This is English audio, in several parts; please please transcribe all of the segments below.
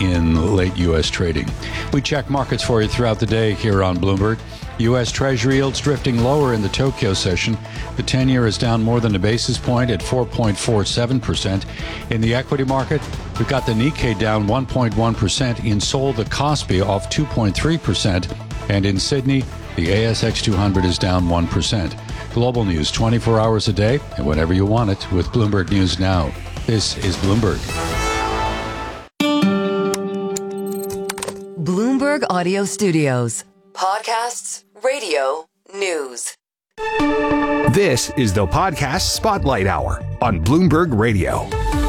in late U.S. trading. We check markets for you throughout the day here on Bloomberg. U.S. Treasury yields drifting lower in the Tokyo session. The 10-year is down more than a basis point at 4.47%. In the equity market, we've got the Nikkei down 1.1%. In Seoul, the Kospi off 2.3%. And in Sydney, the ASX 200 is down 1%. Global news 24 hours a day and whenever you want it with Bloomberg News Now. This is Bloomberg. Bloomberg Audio Studios. Podcasts, radio, news. This is the Podcast Spotlight Hour on Bloomberg Radio.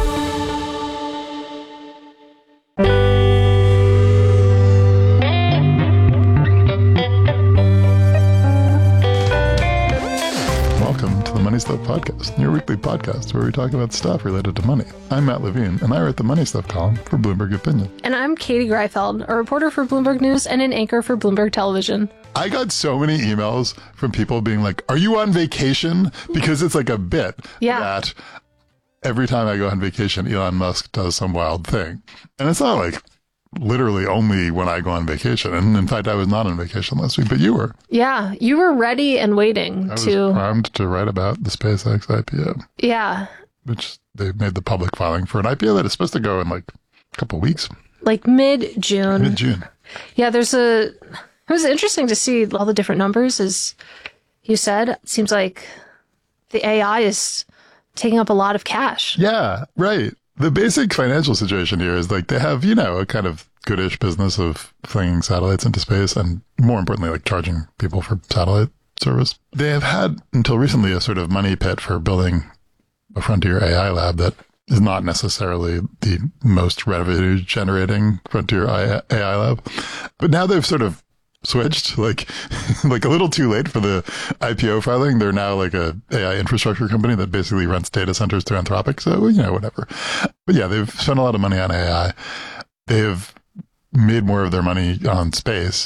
Welcome to the Money Stuff Podcast, your weekly podcast where we talk about stuff related to money. I'm Matt Levine, and I write the Money Stuff column for Bloomberg Opinion. And I'm Katie Greifeld, a reporter for Bloomberg News and an anchor for Bloomberg Television. I got so many emails from people being like, are you on vacation? Because it's like a bit that every time I go on vacation, Elon Musk does some wild thing. And it's not like literally only when I go on vacation. And in fact, I was not on vacation last week, but you were. Yeah, you were ready and waiting I was primed to write about the SpaceX IPO. Yeah. Which they made the public filing for an IPO that is supposed to go in like a couple of weeks. Like mid-June. Mid-June. Yeah, it was interesting to see all the different numbers, as you said. It seems like the AI is taking up a lot of cash. Yeah, right. The basic financial situation here is like they have, a kind of goodish business of flinging satellites into space and more importantly, like charging people for satellite service. They have had until recently a sort of money pit for building a frontier AI lab that is not necessarily the most revenue generating frontier AI lab. But now they've sort of switched, like a little too late for the IPO filing. They're now like a AI infrastructure company that basically rents data centers to Anthropic. So, whatever. But yeah, they've spent a lot of money on AI. They've made more of their money on space.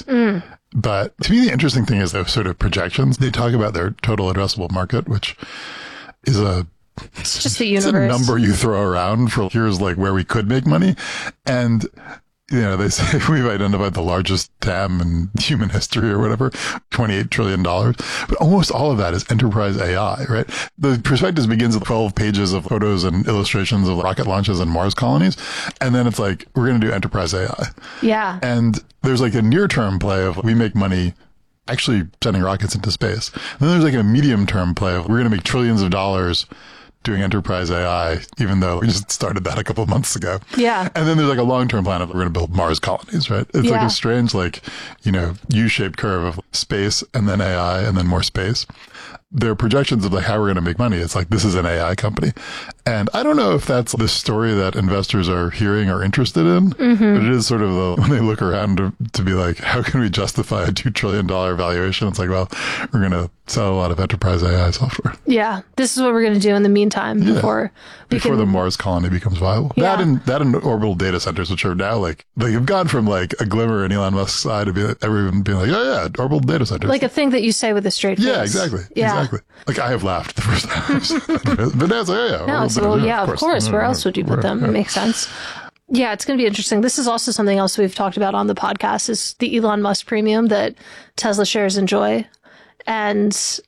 But to me, the interesting thing is those sort of projections. They talk about their total addressable market, which is it's just the universe. It's a number you throw around for here's like where we could make money. And they say we've identified the largest TAM in human history or whatever, $28 trillion. But almost all of that is enterprise AI, right? The prospectus begins with 12 pages of photos and illustrations of rocket launches and Mars colonies. And then it's like, we're going to do enterprise AI. Yeah. And there's like a near-term play of we make money actually sending rockets into space. And then there's like a medium-term play of we're going to make trillions of dollars doing enterprise AI, even though we just started that a couple of months ago. Yeah. And then there's like a long-term plan of we're going to build Mars colonies, right? It's like a strange, U-shaped curve of space and then AI and then more space. Their projections of like how we're going to make money, it's like, this is an AI company. And I don't know if that's the story that investors are hearing or interested in, but it is sort of when they look around to be like, how can we justify a $2 trillion valuation? It's like, well, we're going to sell a lot of enterprise AI software. Yeah. This is what we're going to do in the meantime before the Mars colony becomes viable. Yeah. That and orbital data centers, which are now like they've gone from like a glimmer in Elon Musk's eye to be like, everyone being like, oh yeah, orbital data centers. Like a thing that you say with a straight face. Yeah, exactly. Yeah. Exactly. Like I have laughed the first time. But now it's like, oh yeah. No, so of course. Where else would you put them? It makes sense. Yeah, it's going to be interesting. This is also something else we've talked about on the podcast is the Elon Musk premium that Tesla shares enjoy. And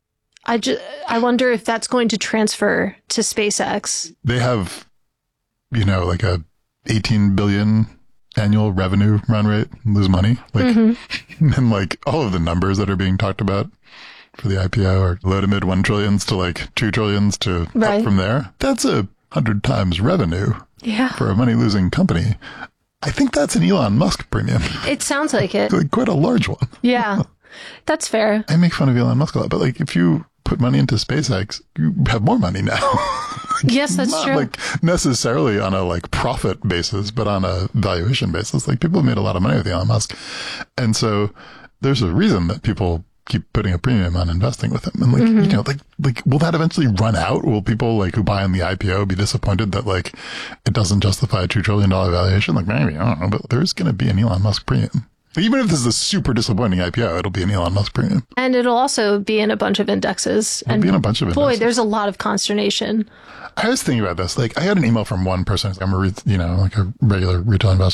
I wonder if that's going to transfer to SpaceX. They have, like a 18 billion annual revenue run rate, lose money. Like, and like all of the numbers that are being talked about for the IPO are low to mid 1 trillions to like 2 trillions to up from there. That's 100 times revenue for a money losing company. I think that's an Elon Musk premium. It sounds like it. Like quite a large one. Yeah, that's fair. I make fun of Elon Musk a lot, but like if you put money into SpaceX, you have more money now. Yes, that's not true. Like necessarily on a like profit basis, but on a valuation basis. Like people have made a lot of money with Elon Musk. And so there's a reason that people keep putting a premium on investing with him. And like, will that eventually run out? Will people like who buy on the IPO be disappointed that like it doesn't justify a $2 trillion valuation? Like maybe, I don't know, but there's going to be an Elon Musk premium. Even if this is a super disappointing IPO, it'll be an Elon Musk premium. And it'll also be in a bunch of indexes. It'll be in a bunch of indexes. Boy, there's a lot of consternation. I was thinking about this. Like, I had an email from one person. I'm like a regular retail investor.